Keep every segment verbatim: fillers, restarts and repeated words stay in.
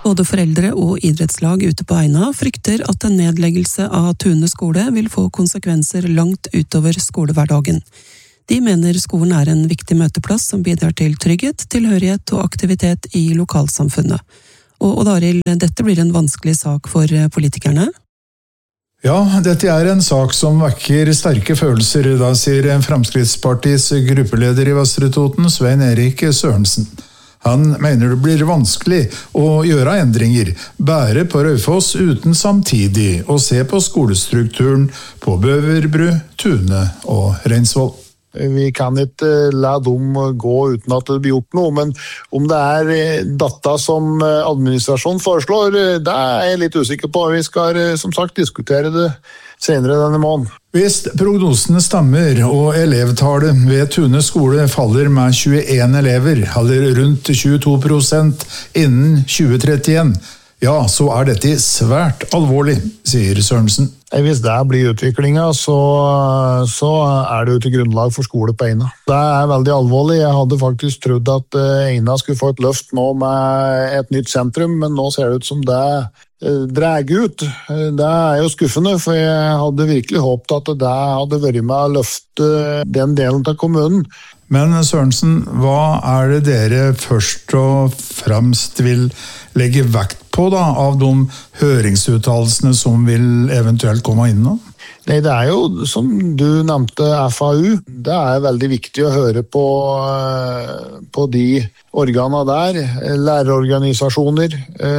Både foreldre og idrettslag ute på Eina frykter at en nedleggelse av Tune skole vil få konsekvenser langt utover skolehverdagen. De mener skolen er en viktig møteplass som bidrar til trygghet, tilhørighet og aktivitet i lokalsamfunnet. Og Odd Arild, dette blir en vanskelig sak for politikerne? Ja, dette er en sak som vekker sterke følelser, da sier Fremskrittspartiets gruppeleder i Vestre Toten, Svein Erik Sørensen. Han mener det blir vanskelig å gjøre endringer, bære på Raufoss uten samtidig å se på skolestrukturen på Bøverbru, Tune og Reinsvoll. Vi kan ikke la dem gå uten at det blir gjort noe, men om det er data som administrasjonen foreslår, det er jeg litt usikker på. Vi skal som sagt diskutere det senere denne måneden. Hvis prognosene stemmer og elevtallet ved Tune skole faller med tjueen elever, eller rundt tjueto prosent innen tjue trettien, ja, så er dette svært alvorlig, sier Sørensen. Hvis det blir utviklingen, så, så er det jo til grunnlag for skole på Eina. Det er veldig alvorlig. Jeg hadde faktisk trodd at Eina skulle få et løft nå med et nytt sentrum, men nå ser det ut som det drar ut. Det er jo skuffende, for jeg hadde virkelig håpet at det hadde vært med å løfte den delen av kommunen. Men Sørensen, hva er det dere først og fremst vil legge vekt på da, av de høringsuttalelsene som vil eventuelt komme inn nå? Nei, det er jo, som du nevnte, F A U. Det er veldig viktig å høre på, på de organene der, lærerorganisasjoner.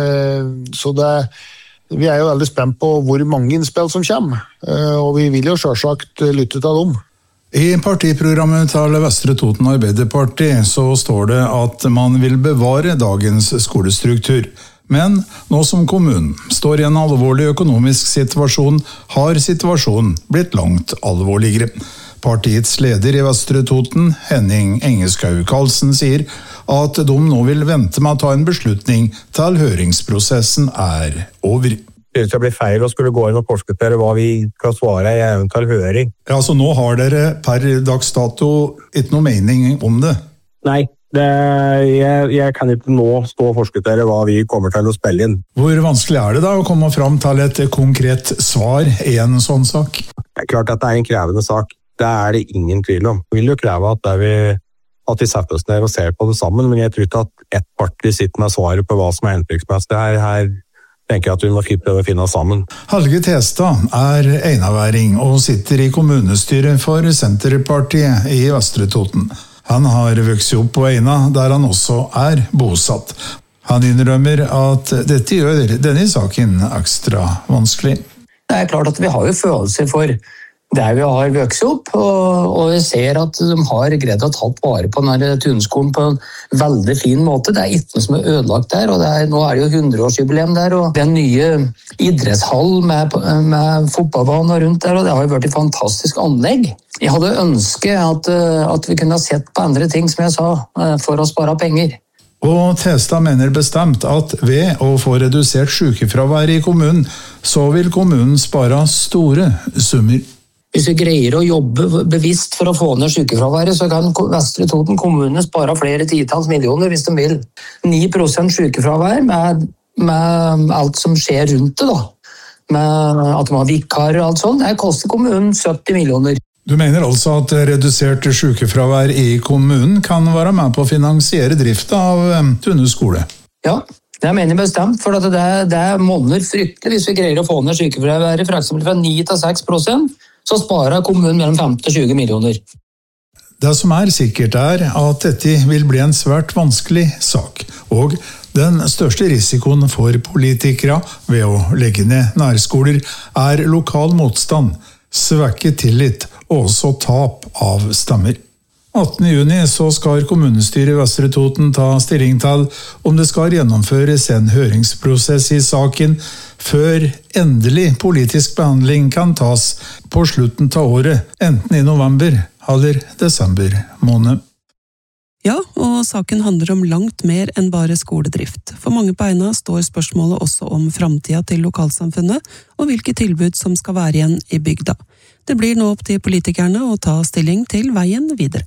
Så det, vi er jo veldig spent på hvor mange innspill som kommer, og vi vil jo selvsagt lytte til dem. I partiprogrammet til Vestre Toten Arbeiderparti så står det at man vil bevare dagens skolestruktur. Men nå som kommunen står i en alvorlig økonomisk situasjon, har situasjonen blitt langt alvorligere. Partiets leder i Vestre Toten, Henning Engeskau Karlsen, sier at de nå vil vente med å ta en beslutning til høringsprosessen er over. Det blir feil å skulle gå inn og forskuttere hva vi kan svare i eventuell høring. Ja, så nå har dere per dags dato ikke noe mening om det? Nei, det, jeg, jeg kan ikke nå stå og forskuttere hva vi kommer til å spille inn. Hvor vanskelig er det da å komme fram til et konkret svar i en sånn sak? Det er klart at det er en krevende sak. Det er det ingen tvil om. Vi vil jo kreve at, vi, at vi setter oss ned og ser på det sammen, men jeg tror ikke at ett parti sitter med svaret på hva som er hensiktsmessig. Det her, her tenker jeg at vi må prøve å finne sammen. Helge Testad er einaværing og sitter i kommunestyret for Senterpartiet i Vestre Toten. Han har vokst opp på Eina, der han også er bosatt. Han innrømmer at dette gjør denne saken ekstra vanskelig. Det er klart at vi har jo følelser for der vi har vokst opp, og, og vi ser at de har greid å ta vare på denne Tuneskolen på en veldig fin måte. Det er ikke noe som er ødelagt der, og det er, nå er det jo hundreårsjubileum der, og den nye idrettshall med, med fotballbane rundt der, og det har jo vært et fantastisk anlegg. Jeg hadde ønsket at, at vi kunne ha sett på andre ting, som jeg sa, for å spare penger. Og Testad mener bestemt at ved å få redusert sykefravær i kommunen, så vil kommunen spare store summer. Hvis vi greier å jobbe bevisst for å få ned sykefraværet, så kan Vestre Toten kommune spare flere titalls millioner hvis de vil. ni prosent sykefravær med, med alt som skjer rundt det, da. Med at de har vikar og alt sånt. Det koster kommunen sytti millioner. Du mener altså at redusert sykefravær i kommunen kan være med på å finansiere drift av Tune skole? Ja, det mener jeg bestemt, for det, det monner fryktelig hvis vi greier å få ned sykefraværet for eksempel fra ni til seks prosent. Så sparer kommunen mellom femten til tjue millioner. Det som er sikkert er at dette vil bli en svært vanskelig sak, og den største risikoen for politikere ved å legge ned nærskoler er lokal motstand, svekket tillit og også tap av stemmer. attende juni så skal kommunestyret i Vestre Toten ta stilling til om det skal gjennomføres en høringsprosess i saken før endelig politisk behandling kan tas på slutten av året, enten i november eller desember måned. Ja, og saken handler om langt mer enn bare skoledrift. For mange på Eina står spørsmålet også om framtida til lokalsamfunnet, og hvilke tilbud som skal være igjen i bygda. Det blir nå opp til politikerne å ta stilling til veien videre.